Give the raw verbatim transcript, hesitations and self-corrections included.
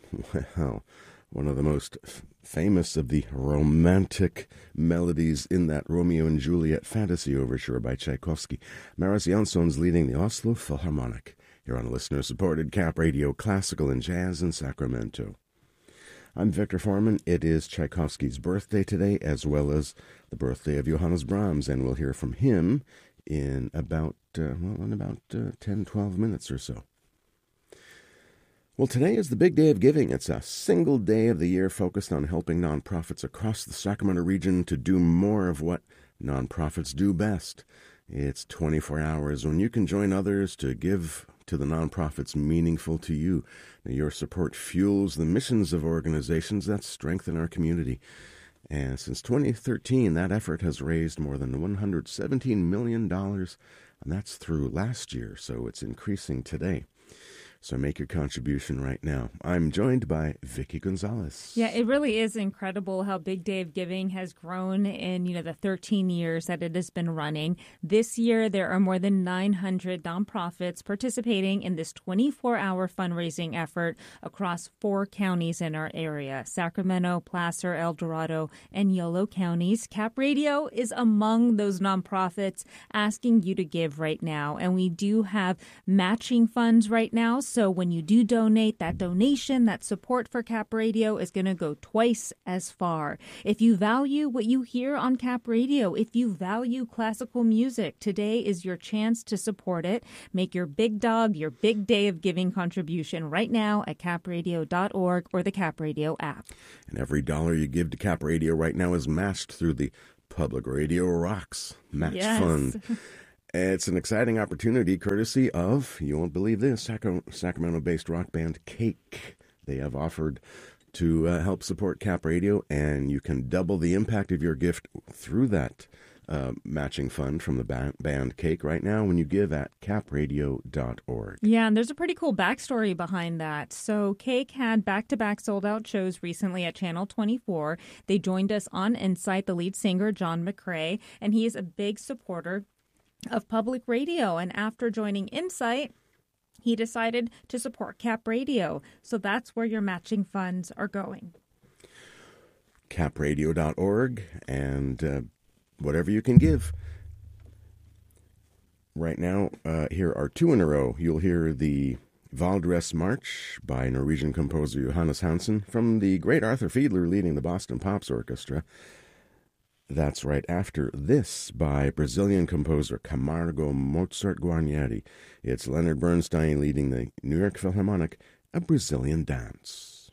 Well, one of the most f- famous of the romantic melodies in that Romeo and Juliet fantasy overture by Tchaikovsky. Maris Jansson's leading the Oslo Philharmonic. You're on listener-supported Cap Radio Classical and Jazz in Sacramento. I'm Victor Foreman. It is Tchaikovsky's birthday today, as well as the birthday of Johannes Brahms, and we'll hear from him in about, uh, well, in about uh, ten, twelve minutes or so. Well, today is the big day of giving. It's a single day of the year focused on helping nonprofits across the Sacramento region to do more of what nonprofits do best. It's twenty-four hours when you can join others to give to the nonprofits meaningful to you. Now, your support fuels the missions of organizations that strengthen our community. And since twenty thirteen, that effort has raised more than one hundred seventeen million dollars, and that's through last year, so it's increasing today. So make your contribution right now. I'm joined by Vicky Gonzalez. Yeah, it really is incredible how Big Day of Giving has grown in, you know, the thirteen years that it has been running. This year, there are more than nine hundred nonprofits participating in this twenty-four hour fundraising effort across four counties in our area: Sacramento, Placer, El Dorado, and Yolo counties. Cap Radio is among those nonprofits asking you to give right now. And we do have matching funds right now. So when you do donate, that donation, that support for Cap Radio is going to go twice as far. If you value what you hear on Cap Radio, if you value classical music, today is your chance to support it. Make your big dog, your big day of giving contribution right now at cap radio dot org or the Cap Radio app. And every dollar you give to Cap Radio right now is matched through the Public Radio Rocks Match Yes. Fund. It's an exciting opportunity courtesy of, you won't believe this, Sac- Sacramento-based rock band Cake. They have offered to uh, help support Cap Radio, and you can double the impact of your gift through that uh, matching fund from the ba- band Cake right now when you give at cap radio dot org. Yeah, and there's a pretty cool backstory behind that. So Cake had back-to-back sold-out shows recently at Channel twenty-four. They joined us on Insight, the lead singer, John McCrae, and he is a big supporter of public radio. And after joining Insight, he decided to support Cap Radio. So that's where your matching funds are going. cap radio dot org, and uh, whatever you can give. Right now, uh, here are two in a row. You'll hear the Valdres March by Norwegian composer Johannes Hansen from the great Arthur Fiedler leading the Boston Pops Orchestra. That's right after this by Brazilian composer Camargo Mozart Guarnieri. It's Leonard Bernstein leading the New York Philharmonic, A Brazilian Dance.